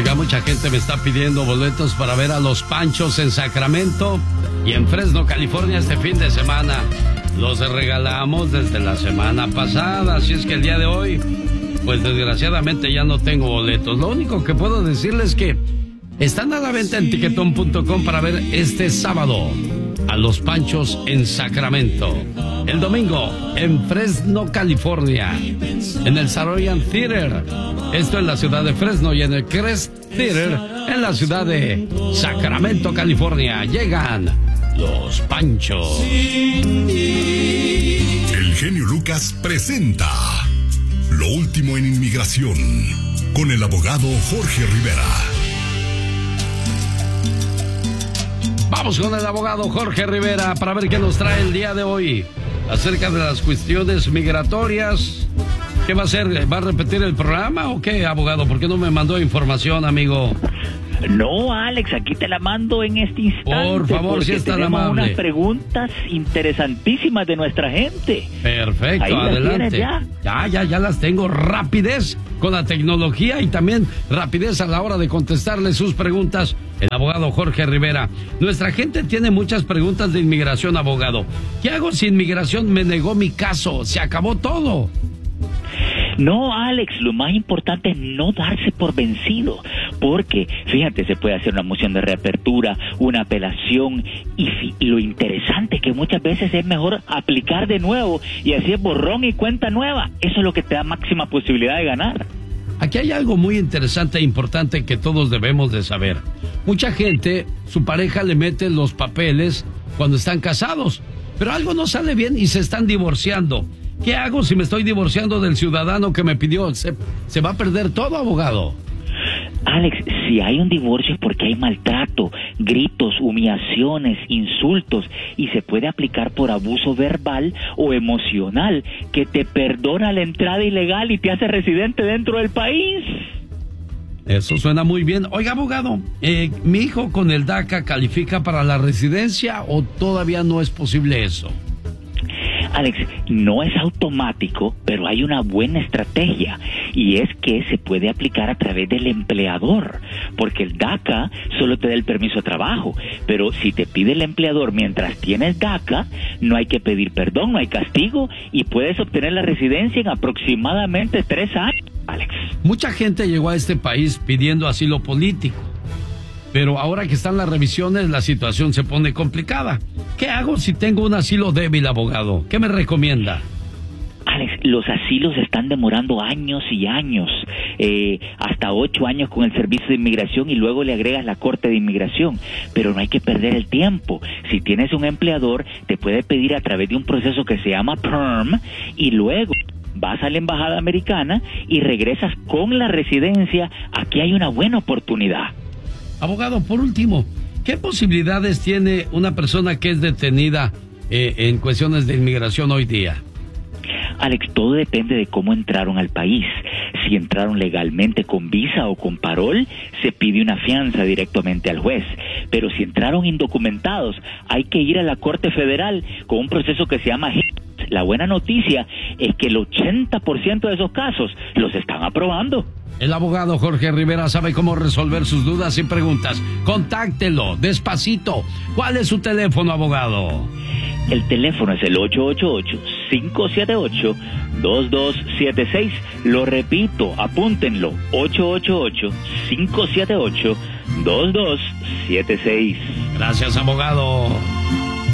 Oiga, mucha gente me está pidiendo boletos para ver a los Panchos en Sacramento y en Fresno, California este fin de semana. Los regalamos desde la semana pasada, así es que el día de hoy, pues desgraciadamente ya no tengo boletos. Lo único que puedo decirles es que están a la venta en tiquetón.com para ver este sábado a los Panchos en Sacramento. El domingo en Fresno, California, en el Saroyan Theater. Esto en la ciudad de Fresno, y en el Crest Theater en la ciudad de Sacramento, California. Llegan los Panchos. El genio Lucas presenta Lo último en inmigración con el abogado Jorge Rivera. Vamos con el abogado Jorge Rivera para ver qué nos trae el día de hoy acerca de las cuestiones migratorias. ¿Qué va a hacer? ¿Va a repetir el programa o qué, abogado? ¿Por qué no me mandó información, amigo? No, Alex, aquí te la mando en este instante. Por favor, si es tan amable. Tenemos unas preguntas interesantísimas de nuestra gente. Perfecto, ahí adelante. Ya las tengo. Rapidez con la tecnología y también rapidez a la hora de contestarle sus preguntas. El abogado Jorge Rivera. Nuestra gente tiene muchas preguntas de inmigración, abogado. ¿Qué hago si inmigración me negó mi caso? Se acabó todo. No, Alex, lo más importante es no darse por vencido, porque, fíjate, se puede hacer una moción de reapertura, una apelación, y lo interesante es que muchas veces es mejor aplicar de nuevo, y así es borrón y cuenta nueva. Eso es lo que te da máxima posibilidad de ganar. Aquí hay algo muy interesante e importante que todos debemos de saber. Mucha gente, su pareja le mete los papeles cuando están casados, pero algo no sale bien y se están divorciando. ¿Qué hago si me estoy divorciando del ciudadano que me pidió? ¿Se va a perder todo, abogado? Alex, si hay un divorcio es porque hay maltrato, gritos, humillaciones, insultos, y se puede aplicar por abuso verbal o emocional, que te perdona la entrada ilegal y te hace residente dentro del país. Eso suena muy bien. Oiga, abogado, ¿mi hijo con el DACA califica para la residencia o todavía no es posible eso? Alex, no es automático, pero hay una buena estrategia, y es que se puede aplicar a través del empleador, porque el DACA solo te da el permiso de trabajo, pero si te pide el empleador mientras tienes DACA, no hay que pedir perdón, no hay castigo, y puedes obtener la residencia en aproximadamente 3 años, Alex. Mucha gente llegó a este país pidiendo asilo político, pero ahora que están las revisiones, la situación se pone complicada. ¿Qué hago si tengo un asilo débil, abogado? ¿Qué me recomienda? Alex, los asilos están demorando años y años, hasta 8 años con el Servicio de Inmigración, y luego le agregas la Corte de Inmigración. Pero no hay que perder el tiempo. Si tienes un empleador, te puede pedir a través de un proceso que se llama PERM, y luego vas a la embajada americana y regresas con la residencia. Aquí hay una buena oportunidad. Abogado, por último, ¿qué posibilidades tiene una persona que es detenida en cuestiones de inmigración hoy día? Alex, todo depende de cómo entraron al país. Si entraron legalmente con visa o con parol, se pide una fianza directamente al juez. Pero si entraron indocumentados, hay que ir a la Corte Federal con un proceso que se llama HIT. La buena noticia es que el 80% de esos casos los están aprobando. El abogado Jorge Rivera sabe cómo resolver sus dudas y preguntas. Contáctelo, despacito. ¿Cuál es su teléfono, abogado? El teléfono es el 888-578-2276. Lo repito, apúntenlo, 888-578-2276. Gracias, abogado.